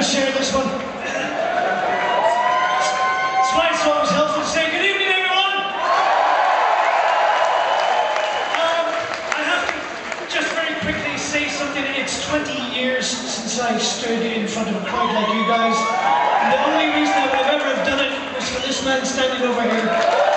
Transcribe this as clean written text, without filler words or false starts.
share this one. It's why it's always helpful to say good evening, everyone. I have to just very quickly say something. It's 20 years since I stood in front of a crowd like you guys. And the only reason I would have ever have done it was for this man standing over here.